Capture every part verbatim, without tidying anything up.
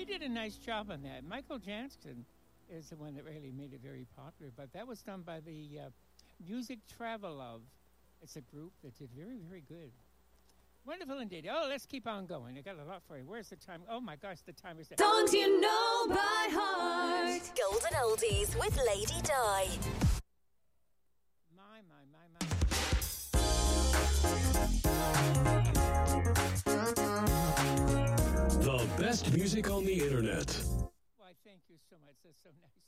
He did a nice job on that. Michael Jackson is the one that really made it very popular, but that was done by the uh, Music Travelove. It's a group that did very, very good. Wonderful indeed. Oh, let's keep on going. I got a lot for you. Where's the time? Oh, my gosh, the time is there. Songs you know by heart. Golden Oldies with Lady Di. My, my, my, my. The best music on the internet. Why, thank you so much. That's so nice.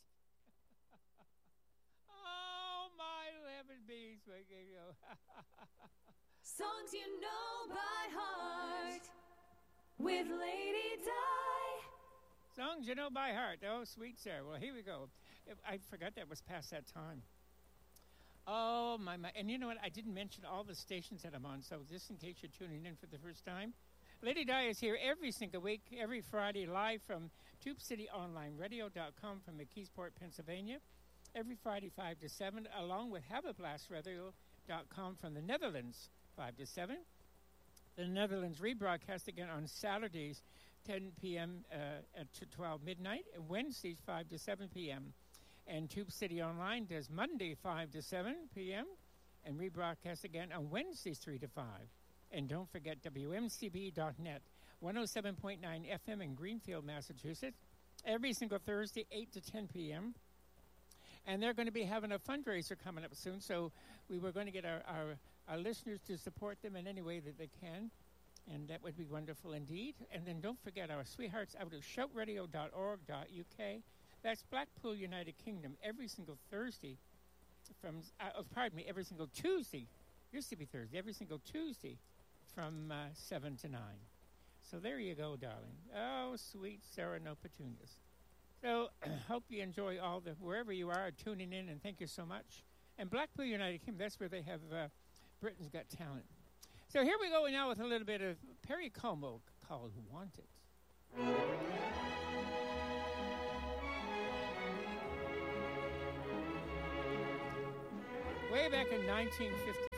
Oh, my lemon bees. There you go. Songs you know by heart with Lady Di. Songs you know by heart. Oh, sweet Sarah. Well, here we go. I forgot that was past that time. Oh, my, my. And you know what? I didn't mention all the stations that I'm on, so just in case you're tuning in for the first time, Lady Di is here every single week, every Friday, live from Tube City Online Radio dot com from McKeesport, Pennsylvania. Every Friday, five to seven, along with Have a Blast Radio dot com from the Netherlands, five to seven. The Netherlands rebroadcast again on Saturdays, ten p.m. Uh, to twelve midnight, and Wednesdays, five to seven p.m. And Tube City Online does Monday, five to seven p.m., and rebroadcast again on Wednesdays, three to five. And don't forget W M C B dot net, one oh seven point nine F M in Greenfield, Massachusetts, every single Thursday, eight to ten p.m. And they're going to be having a fundraiser coming up soon, so we were going to get our, our, our listeners to support them in any way that they can, and that would be wonderful indeed. And then don't forget our sweethearts out of shout radio dot org dot U K. That's Blackpool, United Kingdom, every single Thursday from, uh, oh, pardon me, every single Tuesday, used to be Thursday, every single Tuesday from uh, seven to nine. So there you go, darling. Oh, sweet Sarah No Petunias. So hope you enjoy all the, wherever you are, tuning in, and thank you so much. And Blackpool, United Kingdom, that's where they have uh, Britain's Got Talent. So here we go now with a little bit of Perry Como called Wanted. Way back in nineteen fifty.